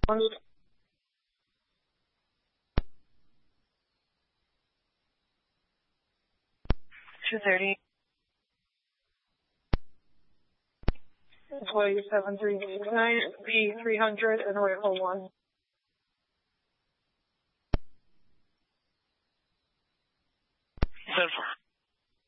230. Employee 7389, B300, and Rifle 1. 10-4.